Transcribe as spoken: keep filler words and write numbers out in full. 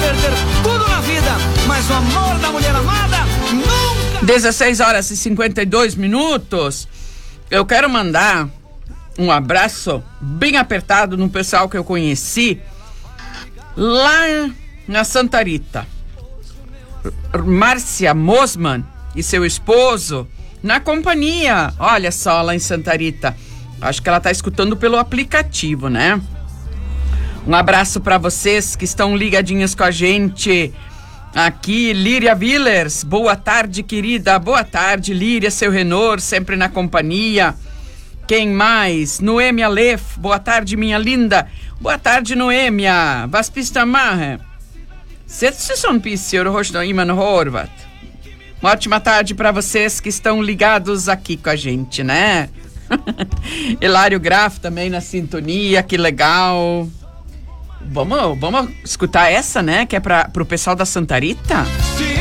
perder tudo na vida, mas o amor da mulher amada nunca. dezesseis horas e cinquenta e dois minutos. Eu quero mandar um abraço bem apertado no pessoal que eu conheci lá na Santa Rita. Márcia Mosman e seu esposo na companhia, olha só, lá em Santa Rita. Acho que ela tá escutando pelo aplicativo, né? Um abraço para vocês que estão ligadinhos com a gente aqui. Líria Villers, boa tarde, querida. Boa tarde, Líria, seu Renor, sempre na companhia. Quem mais? Noêmia Lef, boa tarde, minha linda. Boa tarde, Noêmia. Vas pista marre? Setse son piscior rosto iman horvat. Uma ótima tarde para vocês que estão ligados aqui com a gente, né? Hilário Graf também na sintonia, que legal. Vamos, vamos escutar essa, né? Que é para pro pessoal da Santa Rita. Se